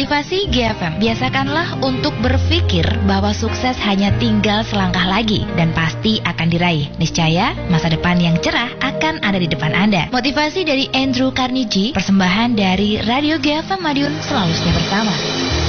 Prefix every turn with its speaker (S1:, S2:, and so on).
S1: Motivasi GFM, biasakanlah untuk berpikir bahwa sukses hanya tinggal selangkah lagi dan pasti akan diraih. Niscaya, masa depan yang cerah akan ada di depan Anda. Motivasi dari Andrew Carnegie, persembahan dari Radio GFM Madiun, selalu setia bersama.